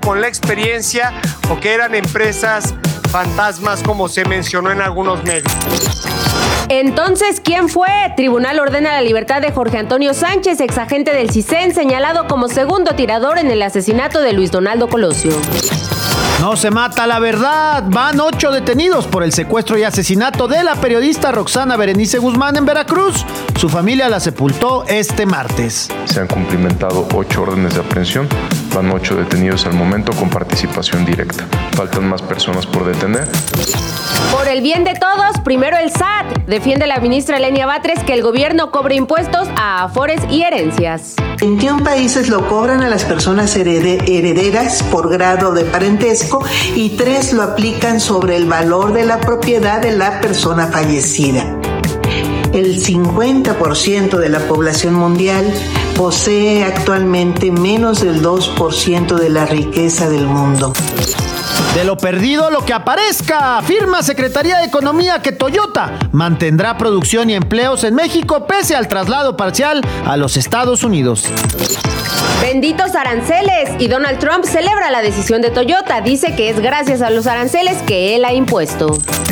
con la experiencia o que eran empresas fantasmas, como se mencionó en algunos medios. Entonces, ¿quién fue? Tribunal ordena la libertad de Jorge Antonio Sánchez, exagente del CISEN, señalado como segundo tirador en el asesinato de Luis Donaldo Colosio. No se mata la verdad. Van 8 detenidos por el secuestro y asesinato de la periodista Roxana Berenice Guzmán en Veracruz. Su familia la sepultó este martes. Se han cumplimentado 8 órdenes de aprehensión. Van 8 detenidos al momento con participación directa. Faltan más personas por detener. Por el bien de todos, primero el SAT. Defiende la ministra Lenia Batres que el gobierno cobre impuestos a afores y herencias. 21 países lo cobran a las personas herederas por grado de parentesco y 3 lo aplican sobre el valor de la propiedad de la persona fallecida. El 50% de la población mundial posee actualmente menos del 2% de la riqueza del mundo. De lo perdido, lo que aparezca. Afirma Secretaría de Economía que Toyota mantendrá producción y empleos en México pese al traslado parcial a los Estados Unidos. Benditos aranceles. Y Donald Trump celebra la decisión de Toyota. Dice que es gracias a los aranceles que él ha impuesto.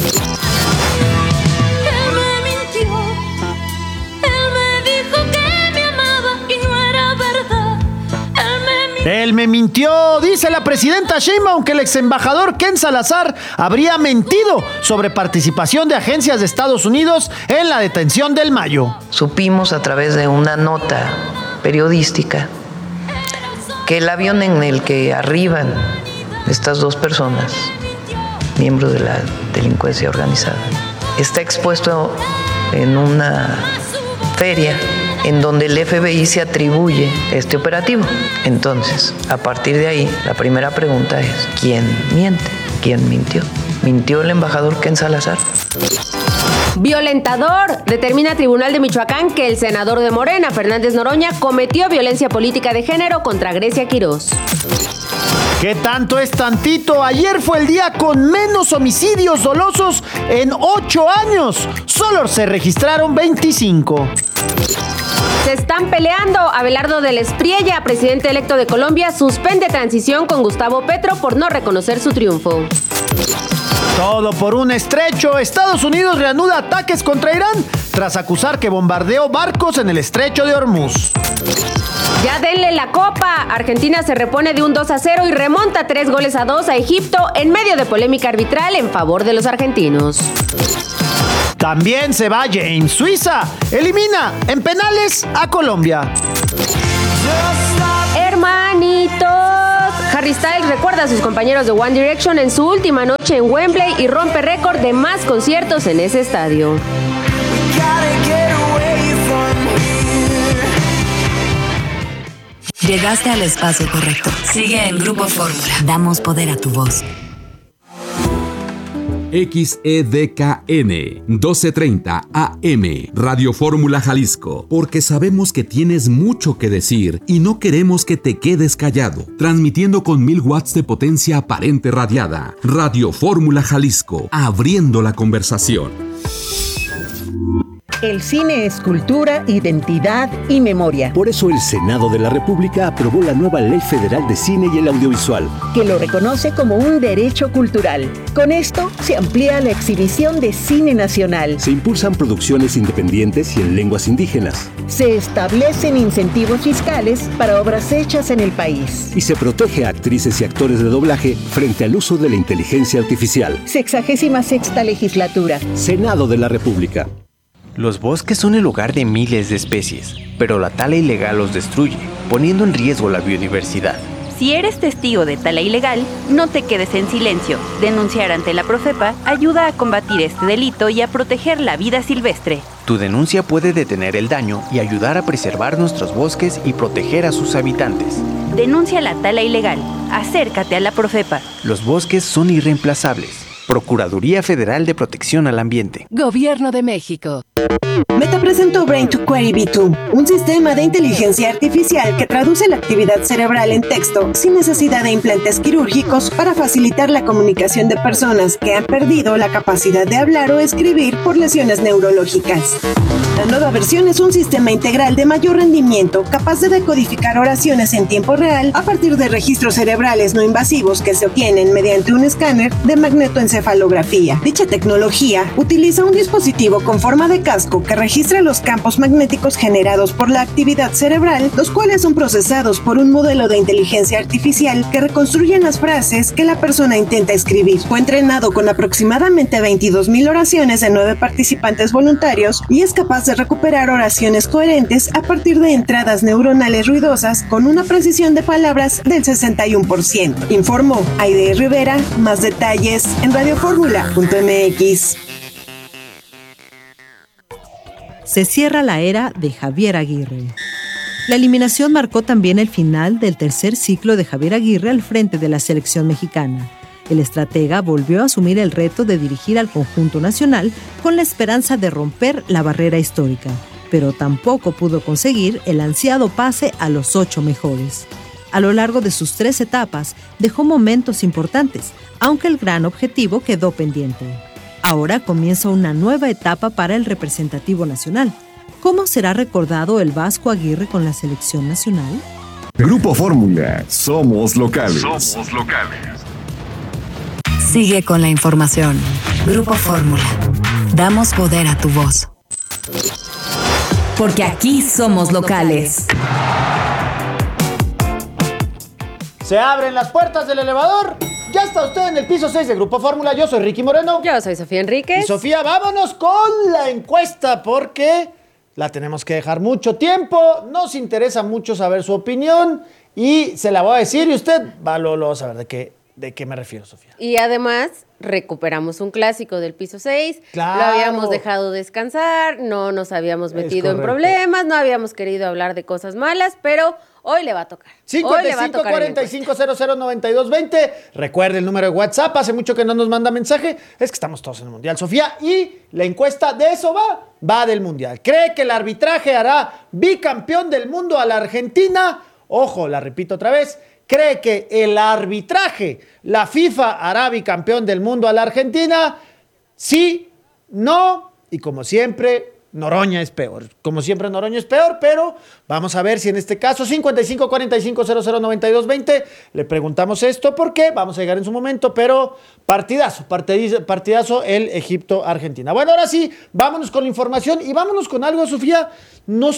Él me mintió, dice la presidenta Sheinbaum que el ex embajador Ken Salazar habría mentido sobre participación de agencias de Estados Unidos en la detención del Mayo. Supimos a través de una nota periodística que el avión en el que arriban estas 2 personas, miembros de la delincuencia organizada, está expuesto en una feria en donde el FBI se atribuye este operativo. Entonces, a partir de ahí, la primera pregunta es, ¿quién miente? ¿Quién mintió? ¿Mintió el embajador Ken Salazar? Violentador. Determina Tribunal de Michoacán que el senador de Morena, Fernández Noroña, cometió violencia política de género contra Grecia Quirós. ¿Qué tanto es tantito? Ayer fue el día con menos homicidios dolosos en 8 años. Solo se registraron 25. Se están peleando. Abelardo del Espriella, presidente electo de Colombia, suspende transición con Gustavo Petro por no reconocer su triunfo. Todo por un estrecho. Estados Unidos reanuda ataques contra Irán tras acusar que bombardeó barcos en el estrecho de Hormuz. Ya denle la copa. Argentina se repone de un 2-0 y remonta 3-2 a Egipto en medio de polémica arbitral en favor de los argentinos. También se va James. Suiza elimina en penales a Colombia. Hermanitos. Harry Styles recuerda a sus compañeros de One Direction en su última noche en Wembley y rompe récord de más conciertos en ese estadio. Llegaste al espacio correcto. Sigue en Grupo Fórmula. Damos poder a tu voz. XEDKN 1230 AM Radio Fórmula Jalisco, porque sabemos que tienes mucho que decir y no queremos que te quedes callado. Transmitiendo con 1000 watts de potencia aparente radiada. Radio Fórmula Jalisco, abriendo la conversación. El cine es cultura, identidad y memoria. Por eso el Senado de la República aprobó la nueva Ley Federal de Cine y el Audiovisual, que lo reconoce como un derecho cultural. Con esto se amplía la exhibición de cine nacional. Se impulsan producciones independientes y en lenguas indígenas. Se establecen incentivos fiscales para obras hechas en el país. Y se protege a actrices y actores de doblaje frente al uso de la inteligencia artificial. 66ª Legislatura. Senado de la República. Los bosques son el hogar de miles de especies, pero la tala ilegal los destruye, poniendo en riesgo la biodiversidad. Si eres testigo de tala ilegal, no te quedes en silencio. Denunciar ante la Profepa ayuda a combatir este delito y a proteger la vida silvestre. Tu denuncia puede detener el daño y ayudar a preservar nuestros bosques y proteger a sus habitantes. Denuncia la tala ilegal. Acércate a la Profepa. Los bosques son irreemplazables. Procuraduría Federal de Protección al Ambiente. Gobierno de México. Meta presentó Brain to Query V2, un sistema de inteligencia artificial que traduce la actividad cerebral en texto sin necesidad de implantes quirúrgicos para facilitar la comunicación de personas que han perdido la capacidad de hablar o escribir por lesiones neurológicas. La nueva versión es un sistema integral de mayor rendimiento, capaz de decodificar oraciones en tiempo real a partir de registros cerebrales no invasivos que se obtienen mediante un escáner de magnetoencefalografía. Dicha tecnología utiliza un dispositivo con forma de casco que registra los campos magnéticos generados por la actividad cerebral, los cuales son procesados por un modelo de inteligencia artificial que reconstruyen las frases que la persona intenta escribir. Fue entrenado con aproximadamente 22,000 oraciones de 9 participantes voluntarios y es capaz de recuperar oraciones coherentes a partir de entradas neuronales ruidosas con una precisión de palabras del 61%. Informó Aide Rivera. Más detalles en radioformula.mx. Se cierra la era de Javier Aguirre. La eliminación marcó también el final del tercer ciclo de Javier Aguirre al frente de la selección mexicana. El estratega volvió a asumir el reto de dirigir al conjunto nacional con la esperanza de romper la barrera histórica, pero tampoco pudo conseguir el ansiado pase a los 8 mejores. A lo largo de sus 3 etapas, dejó momentos importantes, aunque el gran objetivo quedó pendiente. Ahora comienza una nueva etapa para el representativo nacional. ¿Cómo será recordado el Vasco Aguirre con la selección nacional? Grupo Fórmula, somos locales. Somos locales. Sigue con la información. Grupo Fórmula. Damos poder a tu voz. Porque aquí somos locales. Se abren las puertas del elevador. Ya está usted en el piso 6 de Grupo Fórmula. Yo soy Ricky Moreno. Yo soy Sofía Enríquez. Y Sofía, vámonos con la encuesta porque la tenemos que dejar mucho tiempo. Nos interesa mucho saber su opinión y se la voy a decir y usted va luego a saber de qué me refiero, Sofía. Y además recuperamos un clásico del piso 6. Claro. Lo habíamos dejado descansar, no nos habíamos metido en problemas, no habíamos querido hablar de cosas malas, pero hoy le va a tocar. 55 45 00 92 20. Recuerde el número de WhatsApp. Hace mucho que no nos manda mensaje. Es que estamos todos en el Mundial, Sofía. Y la encuesta de eso va del Mundial. ¿Cree que el arbitraje hará bicampeón del mundo a la Argentina? Ojo, la repito otra vez. ¿Cree que el arbitraje, la FIFA, hará bicampeón del mundo a la Argentina? Sí, no. Y como siempre, Noroña es peor. Como siempre, Noroña es peor, pero vamos a ver si en este caso, 55 45 00 92 20, le preguntamos esto porque vamos a llegar en su momento, pero partidazo el Egipto-Argentina. Bueno, ahora sí, vámonos con la información y vámonos con algo, Sofía. No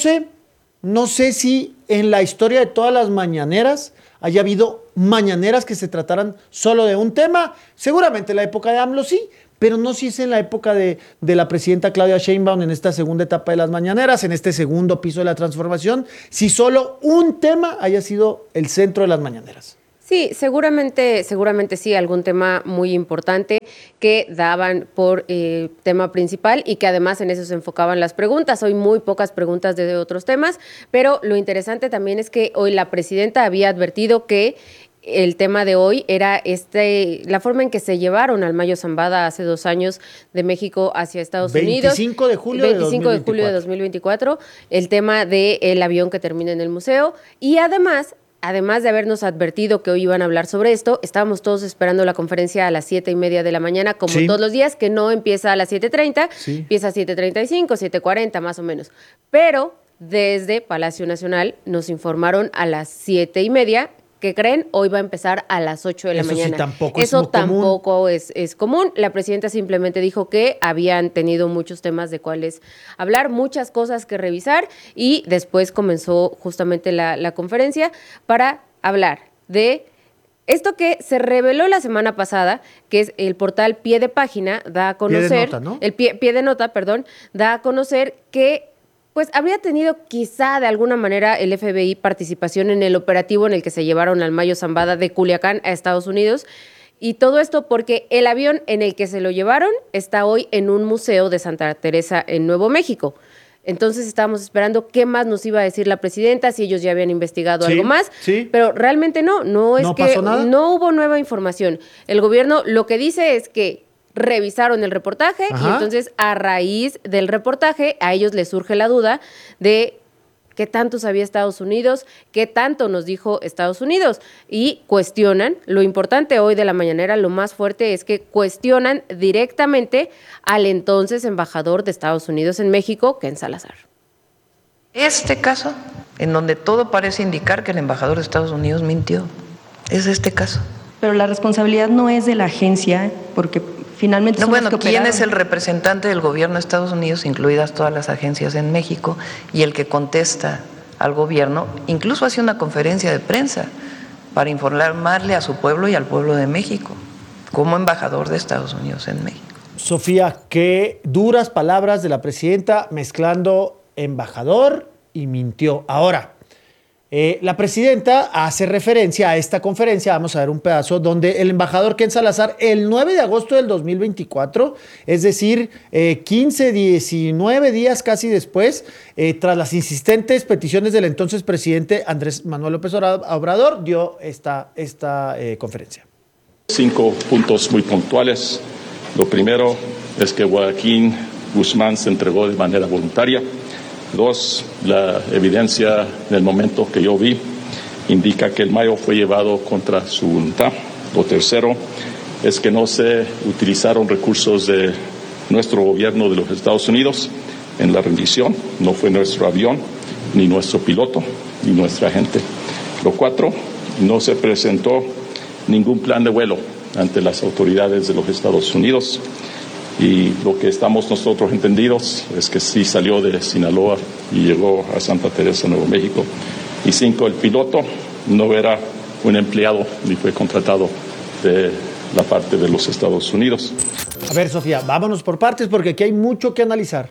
sé si en la historia de todas las mañaneras haya habido mañaneras que se trataran solo de un tema. Seguramente en la época de AMLO sí, pero no si es en la época de la presidenta Claudia Sheinbaum en esta segunda etapa de las mañaneras, en este segundo piso de la transformación, si solo un tema haya sido el centro de las mañaneras. Sí, seguramente sí, algún tema muy importante que daban por tema principal y que además en eso se enfocaban las preguntas. Hoy muy pocas preguntas de otros temas, pero lo interesante también es que hoy la presidenta había advertido que el tema de hoy era la forma en que se llevaron al Mayo Zambada hace 2 años de México hacia Estados Unidos. 25 de julio de 2024. El tema del avión que termina en el museo y además de habernos advertido que hoy iban a hablar sobre esto, estábamos todos esperando la conferencia a las 7:30 de la mañana, como todos los días, que no empieza a las 7:30, empieza a 7:35, 7:40 más o menos. Pero desde Palacio Nacional nos informaron a las 7:30. ¿Qué creen? Hoy va a empezar a las 8 de la mañana. Eso tampoco es común. La presidenta simplemente dijo que habían tenido muchos temas de cuáles hablar, muchas cosas que revisar y después comenzó justamente la conferencia para hablar de esto que se reveló la semana pasada, que es el portal Pie de Página, da a conocer, Pie de Nota, ¿no? El Pie de Nota, da a conocer que pues habría tenido quizá de alguna manera el FBI participación en el operativo en el que se llevaron al Mayo Zambada de Culiacán a Estados Unidos. Y todo esto porque el avión en el que se lo llevaron está hoy en un museo de Santa Teresa en Nuevo México. Entonces estábamos esperando qué más nos iba a decir la presidenta, si ellos ya habían investigado algo más. Sí. Pero realmente no pasó nada. No hubo nueva información. El gobierno lo que dice es que revisaron el reportaje y entonces a raíz del reportaje a ellos les surge la duda de qué tanto sabía Estados Unidos, qué tanto nos dijo Estados Unidos. Y cuestionan, lo importante hoy de la mañanera, lo más fuerte es que cuestionan directamente al entonces embajador de Estados Unidos en México, Ken Salazar. Este caso, en donde todo parece indicar que el embajador de Estados Unidos mintió, es este caso. Pero la responsabilidad no es de la agencia, porque finalmente son los que ¿quién operaron? es el representante del gobierno de Estados Unidos, incluidas todas las agencias en México, y el que contesta al gobierno? Incluso hace una conferencia de prensa para informarle a su pueblo y al pueblo de México, como embajador de Estados Unidos en México. Sofía, qué duras palabras de la presidenta mezclando embajador y mintió. Ahora, la presidenta hace referencia a esta conferencia, vamos a ver un pedazo, donde el embajador Ken Salazar, el 9 de agosto del 2024, es decir, 15, 19 días casi después, tras las insistentes peticiones del entonces presidente Andrés Manuel López Obrador, dio esta conferencia. 5 puntos muy puntuales. Lo primero es que Joaquín Guzmán se entregó de manera voluntaria. 2, la evidencia en el momento que yo vi indica que el Mayo fue llevado contra su voluntad. Lo tercero es que no se utilizaron recursos de nuestro gobierno de los Estados Unidos en la rendición. No fue nuestro avión, ni nuestro piloto, ni nuestra gente. Lo 4, no se presentó ningún plan de vuelo ante las autoridades de los Estados Unidos. Y lo que estamos nosotros entendidos es que sí salió de Sinaloa y llegó a Santa Teresa, Nuevo México. Y 5, el piloto no era un empleado ni fue contratado de la parte de los Estados Unidos. A ver, Sofía, vámonos por partes porque aquí hay mucho que analizar.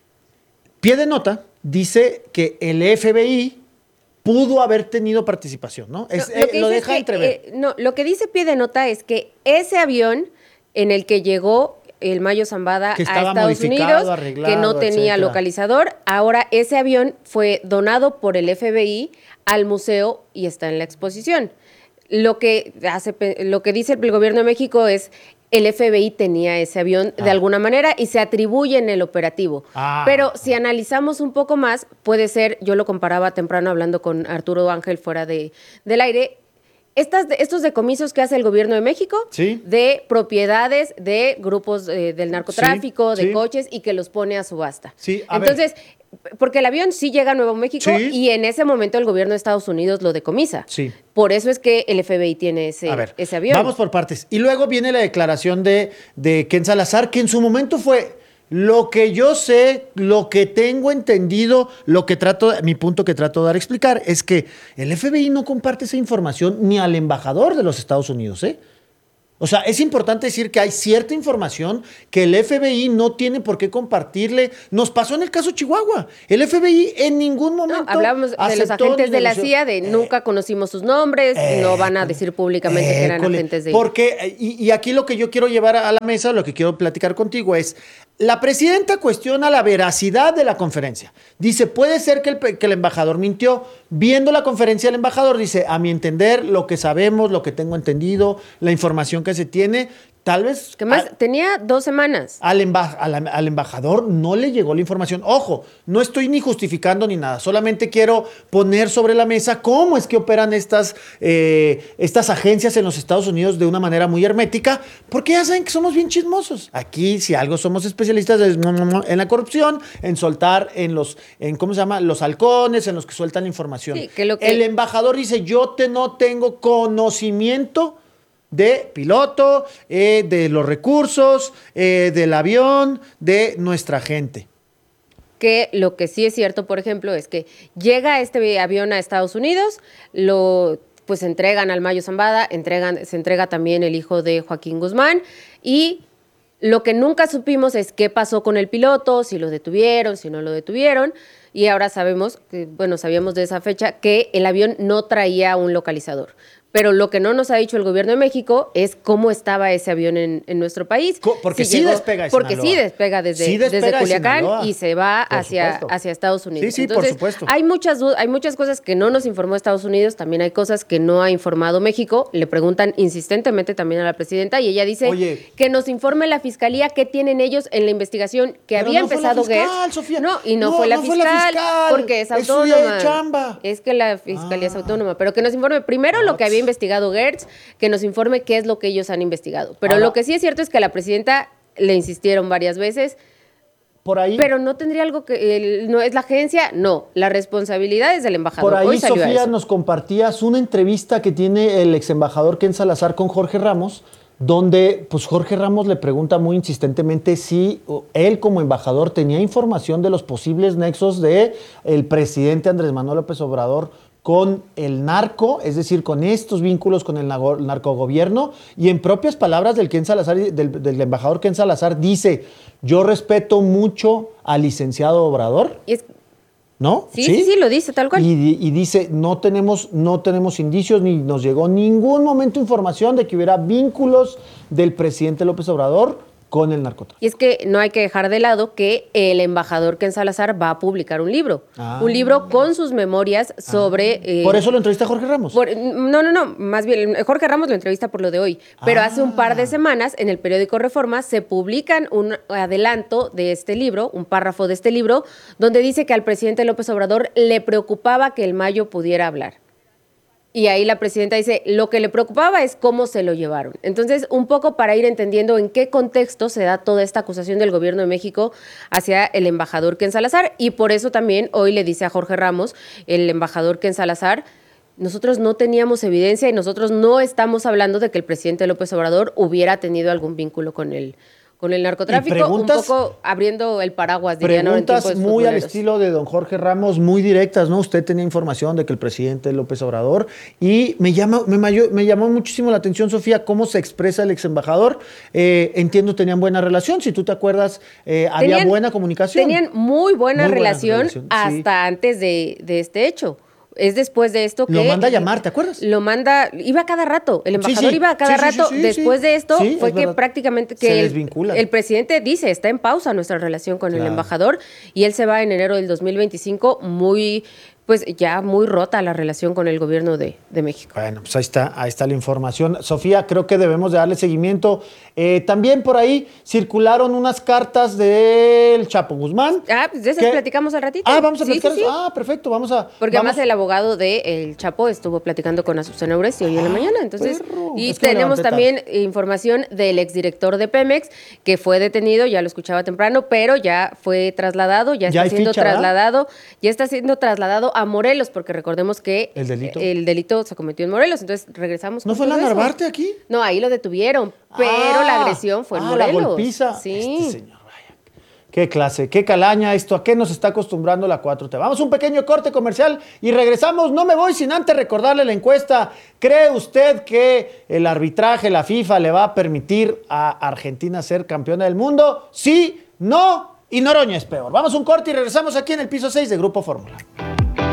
Pie de nota dice que el FBI pudo haber tenido participación, ¿no? Lo deja entrever. Lo que dice pie de nota es que ese avión en el que llegó el Mayo Zambada a Estados Unidos, que no tenía localizador. Ahora ese avión fue donado por el FBI al museo y está en la exposición. Lo que dice el gobierno de México es el FBI tenía ese avión de alguna manera y se atribuye en el operativo. Pero si analizamos un poco más, puede ser, yo lo comparaba temprano hablando con Arturo Ángel fuera del aire, estos decomisos que hace el gobierno de México, ¿sí?, de propiedades de grupos del narcotráfico, sí, de coches, y que los pone a subasta. Sí, entonces, porque el avión sí llega a Nuevo México, sí, y en ese momento el gobierno de Estados Unidos lo decomisa. Sí. Por eso es que el FBI tiene ese avión. Vamos por partes. Y luego viene la declaración de Ken Salazar, que en su momento fue: lo que yo sé, lo que tengo entendido, mi punto que trato de dar a explicar es que el FBI no comparte esa información ni al embajador de los Estados Unidos, ¿eh? O sea, es importante decir que hay cierta información que el FBI no tiene por qué compartirle. Nos pasó en el caso Chihuahua. El FBI en ningún momento hablábamos de los agentes de la CIA, nunca conocimos sus nombres, no van a decir públicamente que eran agentes de... Porque, y aquí lo que yo quiero llevar a la mesa, lo que quiero platicar contigo es, la presidenta cuestiona la veracidad de la conferencia. Dice, puede ser que el embajador mintió. Viendo la conferencia del embajador, dice, a mi entender, lo que sabemos, lo que tengo entendido, la información que se tiene, tal vez... ¿Qué más? Tenía 2 semanas. Al embajador no le llegó la información. Ojo, no estoy ni justificando ni nada. Solamente quiero poner sobre la mesa cómo es que operan estas agencias en los Estados Unidos de una manera muy hermética, porque ya saben que somos bien chismosos. Aquí, si algo somos especialistas es en la corrupción, en soltar ¿cómo se llama? Los halcones, en los que sueltan la información. Sí, el embajador dice, no tengo conocimiento de piloto, de los recursos, del avión, de nuestra gente. Que lo que sí es cierto, por ejemplo, es que llega este avión a Estados Unidos, pues entregan al Mayo Zambada, se entrega también el hijo de Joaquín Guzmán, y lo que nunca supimos es qué pasó con el piloto, si lo detuvieron, si no lo detuvieron, y ahora sabíamos de esa fecha que el avión no traía un localizador. Pero lo que no nos ha dicho el gobierno de México es cómo estaba ese avión en nuestro país. Porque sí despega de Porque sí despega desde Culiacán y se va hacia Estados Unidos. Sí, entonces, por supuesto. Hay muchas cosas que no nos informó Estados Unidos, también hay cosas que no ha informado México. Le preguntan insistentemente también a la presidenta y ella dice que nos informe la fiscalía qué tienen ellos en la investigación que había empezado Gertz. Sofía. No fue la fiscal, porque es autónoma. Es que la fiscalía es autónoma, pero que nos informe primero lo que había investigado Gertz, que nos informe qué es lo que ellos han investigado. Pero lo que sí es cierto es que a la presidenta le insistieron varias veces. Por ahí. Pero no tendría algo que. No es la agencia, no. La responsabilidad es del embajador. Por ahí, hoy salió Sofía, nos compartías una entrevista que tiene el ex embajador Ken Salazar con Jorge Ramos, donde pues Jorge Ramos le pregunta muy insistentemente si él como embajador tenía información de los posibles nexos de el presidente Andrés Manuel López Obrador con el narco, es decir, con estos vínculos con el narcogobierno, y en propias palabras del embajador Ken Salazar dice: yo respeto mucho al licenciado Obrador. ¿No? Sí, lo dice tal cual. Y dice, no tenemos indicios ni nos llegó ningún momento información de que hubiera vínculos del presidente López Obrador con el narcotráfico. Y es que no hay que dejar de lado que el embajador Ken Salazar va a publicar un libro. Un libro con sus memorias sobre... ¿Por eso lo entrevista Jorge Ramos? No. Más bien, Jorge Ramos lo entrevista por lo de hoy. Pero hace un par de semanas, en el periódico Reforma, se publican un adelanto de este libro, un párrafo de este libro, donde dice que al presidente López Obrador le preocupaba que el Mayo pudiera hablar. Y ahí la presidenta dice, lo que le preocupaba es cómo se lo llevaron. Entonces, un poco para ir entendiendo en qué contexto se da toda esta acusación del gobierno de México hacia el embajador Ken Salazar. Y por eso también hoy le dice a Jorge Ramos, el embajador Ken Salazar, nosotros no teníamos evidencia y nosotros no estamos hablando de que el presidente López Obrador hubiera tenido algún vínculo con el narcotráfico, un poco abriendo el paraguas, dirían ahora en tiempos futboleros. Muy al estilo de don Jorge Ramos, muy directas, ¿no? Usted tenía información de que el presidente López Obrador, y me llamó muchísimo la atención, Sofía, cómo se expresa el ex embajador. Entiendo, tenían buena relación, si tú te acuerdas, había buena comunicación. Tenían muy buena relación hasta antes de este hecho. Es después de esto que... Lo manda a llamar, ¿te acuerdas? Iba cada rato, el embajador iba cada rato. Después de esto fue que prácticamente que se desvincula. El presidente dice, está en pausa nuestra relación con el embajador, y él se va en enero del 2025 pues ya muy rota la relación con el gobierno de México. Bueno, pues ahí está la información. Sofía, creo que debemos de darle seguimiento. También por ahí circularon unas cartas del Chapo Guzmán. Pues de esas platicamos al ratito. Vamos a platicar. Sí. Perfecto, Porque además el abogado del Chapo estuvo platicando con Azucena Uresti hoy en la mañana. Entonces, y tenemos también información del exdirector de Pemex, que fue detenido, ya lo escuchaba temprano, pero ya fue trasladado, ya está siendo trasladado a Morelos, porque recordemos que el delito se cometió en Morelos. Entonces regresamos. ¿No fue en la Narvarte aquí? No, ahí lo detuvieron, pero la agresión fue en Morelos. La golpiza. Sí. Este señor, vaya. Qué clase, qué calaña esto. ¿A qué nos está acostumbrando la 4T? Vamos a un pequeño corte comercial y regresamos. No me voy sin antes recordarle la encuesta. ¿Cree usted que el arbitraje, la FIFA, le va a permitir a Argentina ser campeona del mundo? Sí, no, y Noroña es peor. Vamos a un corte y regresamos aquí en el piso 6 de Grupo Fórmula.